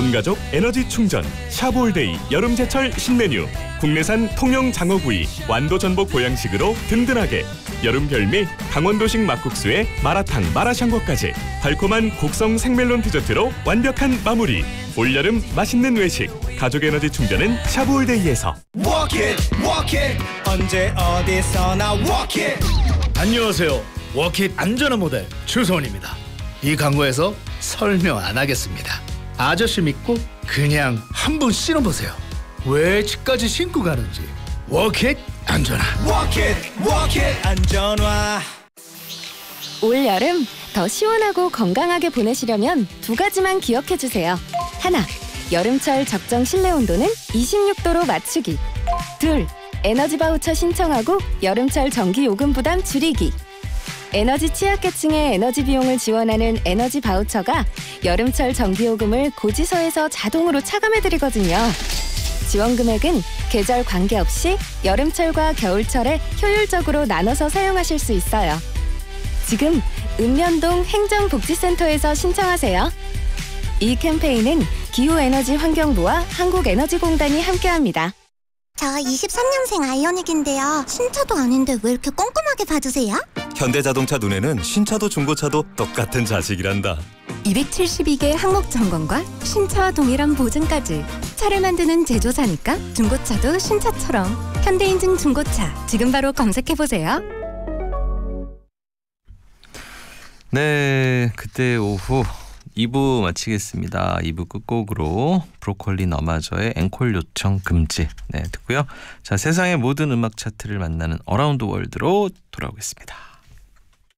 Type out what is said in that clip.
온가족 에너지 충전 샤볼데이 여름제철 신메뉴. 국내산 통영 장어구이 완도 전복 보양식으로 든든하게. 여름 별미 강원도식 막국수에 마라탕 마라샹궈까지. 달콤한 곡성 생멜론 디저트로 완벽한 마무리. 올여름 맛있는 외식 가족 에너지 충전은 샤볼데이에서. Walk it, walk it. 언제 어디서나 walk it. 안녕하세요. 워킷 안전한 모델 추성훈입니다. 이 광고에서 설명 안 하겠습니다. 아저씨 믿고 그냥 한번 신어보세요. 왜 집까지 신고 가는지. 워킷 안전화. Walk it, walk it. 안전화. 올 여름 더 시원하고 건강하게 보내시려면 두 가지만 기억해 주세요. 하나, 여름철 적정 실내 온도는 26도로 맞추기. 둘, 에너지 바우처 신청하고 여름철 전기 요금 부담 줄이기. 에너지 취약계층의 에너지 비용을 지원하는 에너지 바우처가 여름철 전기요금을 고지서에서 자동으로 차감해드리거든요. 지원 금액은 계절 관계없이 여름철과 겨울철에 효율적으로 나눠서 사용하실 수 있어요. 지금 읍면동 행정복지센터에서 신청하세요. 이 캠페인은 기후에너지환경부와 한국에너지공단이 함께합니다. 저 23년생 아이오닉인데요. 신차도 아닌데 왜 이렇게 꼼꼼하게 봐주세요? 현대자동차 눈에는 신차도 중고차도 똑같은 자식이란다. 272개 항목 점검과 신차와 동일한 보증까지. 차를 만드는 제조사니까 중고차도 신차처럼. 현대인증 중고차 지금 바로 검색해보세요. 네, 그때 오후 2부 마치겠습니다. 2부 끝곡으로 브로콜리 너마저의 앵콜 요청 금지 듣고요. 자, 세상의 모든 음악 차트를 만나는 어라운드 월드로 돌아오겠습니다.